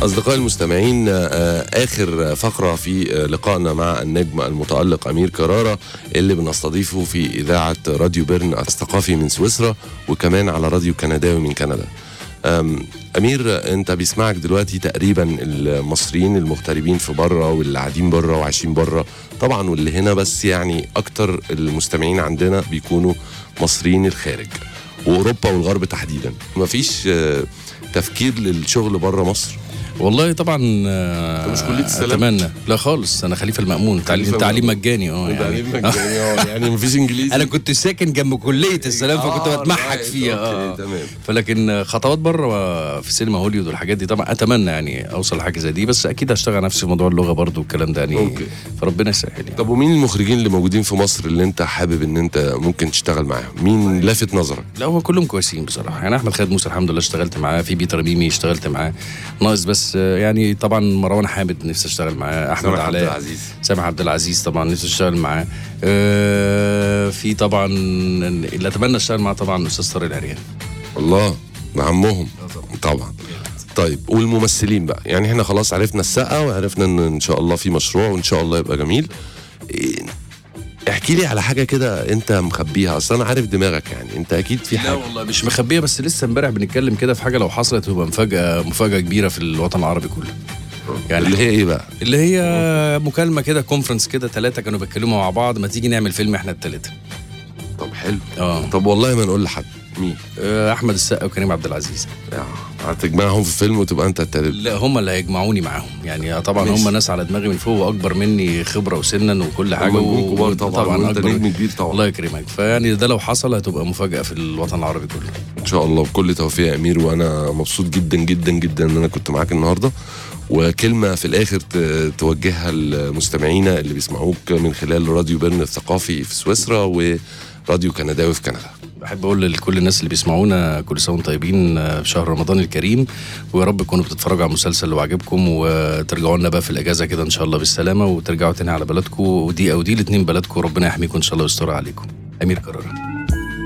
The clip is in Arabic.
أصدقائي المستمعين، آخر فقرة في لقائنا مع النجم المتألق أمير كرارة اللي بنستضيفه في إذاعة راديو بيرن الثقافي من سويسرا، وكمان على راديو كنداوي من كندا. أمير، أنت بيسمعك دلوقتي تقريبا المصريين المغتربين في بره واللي قاعدين بره وعايشين بره طبعا واللي هنا، بس يعني أكتر المستمعين عندنا بيكونوا مصريين الخارج وأوروبا والغرب تحديدا. مفيش تفكير للشغل بره مصر؟ والله طبعا مش كلية السلام؟ اتمنى. لا خالص، انا خليفه المأمون، تعليم مجاني. تعليم مجاني يعني مفيش انجليزي. انا كنت ساكن جنب كليه السلام فكنت بتمحك فيها. تمام. فلكن خطوات بره في سينما هوليوود والحاجات دي طبعا اتمنى يعني اوصل لحاجه زي دي، بس اكيد هشتغل نفسي في موضوع اللغه برضو والكلام ده يعني. فربنا يسهل يعني. طب ومين المخرجين اللي موجودين في مصر اللي انت حابب ان انت ممكن تشتغل معاهم؟ مين لافت نظرك؟ لا هو كلهم كويسين بصراحه يعني. احمد خالد موسى الحمد لله اشتغلت معاه، في بيتر ميمي اشتغلت معاه، ناقص بس يعني طبعا مروان حامد نفسي اشتغل معاه، احمد علاء، سامح عبد العزيز طبعا نفسي اشتغل معاه. في طبعا اللي اتمنى اشتغل معاه طبعا استاذ طارق العريان. الله، عمهم طبعا. طيب والممثلين بقى، يعني احنا خلاص عرفنا السقة وعرفنا ان شاء الله في مشروع وان شاء الله يبقى جميل. احكي لي على حاجه كده انت مخبيها، اصل انا عارف دماغك يعني، انت اكيد في حاجه. لا والله مش مخبيها، بس لسه امبارح بنتكلم كده في حاجه لو حصلت تبقى مفاجاه كبيره في الوطن العربي كله. يعني اللي هي ايه بقى؟ اللي هي مكالمه كده، كونفرنس كده، 3 كانوا بيتكلموا مع بعض، ما تيجي نعمل فيلم احنا ال3. طب حلو. طب والله ما نقول لحد. مين؟ احمد السقا وكريم عبد العزيز. هتجمعهم في فيلم وتبقى انت التالت؟ لا هم اللي هيجمعوني معاهم يعني. طبعا هم ناس على دماغي من فوق واكبر مني خبره وسنا وكل حاجه، كبار طبعا انت نجم كبير طبعا. الله يكرمك. فيعني ده لو حصل هتبقى مفاجاه في الوطن العربي كله ان شاء الله. بكل توفيق يا امير، وانا مبسوط جدا جدا جدا ان انا كنت معاك النهارده. وكلمه في الاخر توجهها لمستمعينا اللي بيسمعوك من خلال راديو بيرن الثقافي في سويسرا وراديو كنداوي في كندا. بحب اقول لكل الناس اللي بيسمعونا كل سنه وانتم طيبين في شهر رمضان الكريم، ويا رب تكونوا بتتفرجوا على المسلسل اللي عجبكم، وترجعوا لنا بقى في الاجازه كده ان شاء الله بالسلامه، وترجعوا تاني على بلدكم، ودي 2 بلدكم، ربنا يحميكم ان شاء الله ويستر عليكم. امير كرارة.